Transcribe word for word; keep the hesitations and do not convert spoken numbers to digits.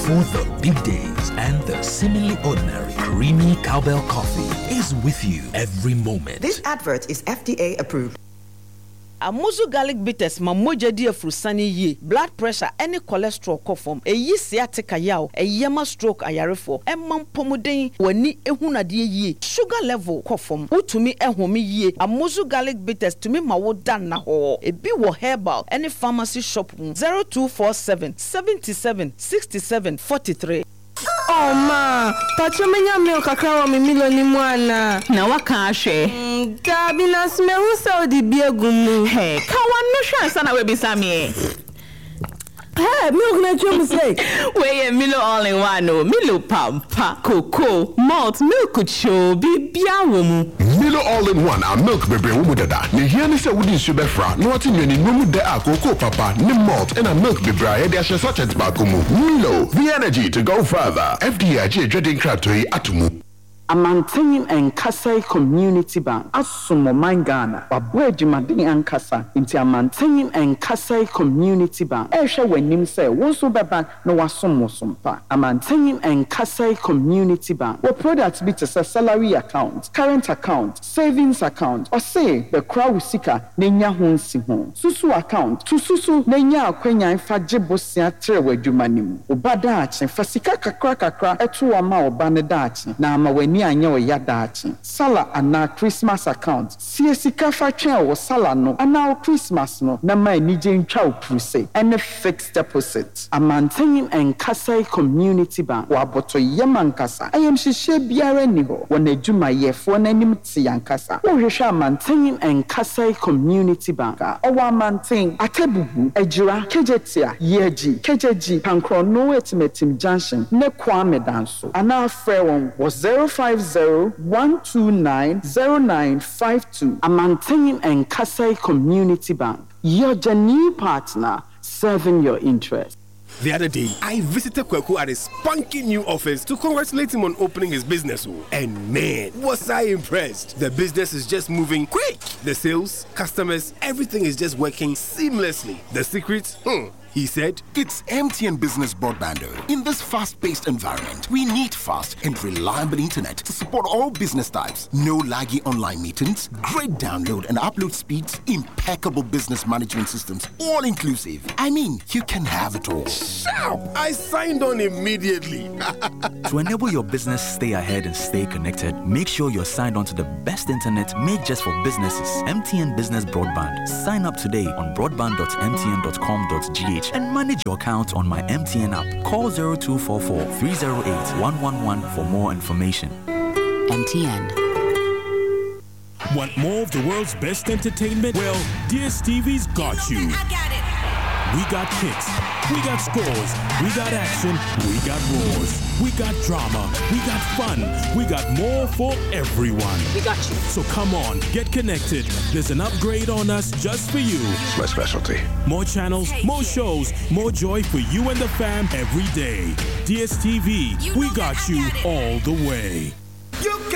for the big days, and the seemingly ordinary creamy cowbell coffee is with you every moment. This advert is F D A approved. Amuzu garlic bitters ma moja di afrusani ye blood pressure any cholesterol kofom eyi sciatica yaw eyema stroke ayarefo emam pomuden wani ehunade ye sugar level kofom utumi ehome ye Amuzu garlic bitters tumi ma wo dan na ho ebi wo herbal any pharmacy shop zero two four seven seven seven six seven four three. Oh ma, pacho menya milk kakra wa mi milo ni mwana. Na waka ashe. Mm, gabi na smehu sa odi biegumu. Hey, kawa no sure sana we bisami. Hey, milk na chum say. We Milo all in one no. Milo pampa, cocoa, malt, milk cho bibia womu. Milo all in one a milk bebe womu dada. Ne here ni se wudi sube fra. No ati nyeni nomu de a cocoa papa, ni malt and a milk bebe a de ashe sachet bakumu. Milo, the energy to go further. F D I J dreading crab to atumu. Amantenim and Kasai Community Bank Asumo Mangana Babwe Jumadin and Kasa into Amantenim and Kasai Community Bank Esha when him say Wosu Baba no Wasumo Sumpa Amantenim and Kasai Community Bank what products be to salary account, current account, savings account, or say the crowd seeker Nenya Hunsi Hon Susu account to Susu Nenya Quenya and Fajibosia Trewe Jumanim Ubadachi Fasika Kakra Kakra Etuama or Banadachi Nama when anyo yadachi sala ana Christmas account siesika fa twen wo sala no ana Christmas no na ma ni je ntwa opuse and fixed deposit Amantenim and Kasai Community Bank wa boto yemankasa ayem hihye biara ni ho wona adwuma yefo na nim ti yankasa wo hwehwe Amantenim and Kasai Community Bank owa Amanten atebubu ejira kejetia yeji kejeji pankro no etimetim junction ne kwame danso ana frɛ won was zero five zero one two nine zero nine five two Amantenim and Kasai Community Bank, your genuine partner serving your interest. The other day, I visited Kweku at his spunky new office to congratulate him on opening his business. And man, was I impressed. The business is just moving quick. The sales, customers, everything is just working seamlessly. The secret? Hmm. He said, it's M T N Business Broadband. In this fast-paced environment, we need fast and reliable internet to support all business types. No laggy online meetings, great download and upload speeds, impeccable business management systems, all inclusive. I mean, you can have it all. Sharp! I signed on immediately. To enable your business stay ahead and stay connected, make sure you're signed on to the best internet made just for businesses. M T N Business Broadband. Sign up today on broadband dot m t n dot com dot g h and manage your account on my M T N app. Call zero two four four three zero eight one one one for more information. M T N. Want more of the world's best entertainment? Well, D S T V's got you. I got it. We got kicks, we got scores, we got action, we got roars, we got drama, we got fun, we got more for everyone. We got you. So come on, get connected. There's an upgrade on us just for you. It's my specialty. More channels, more shows, more joy for you and the fam every day. D S T V, we got you all the way. You can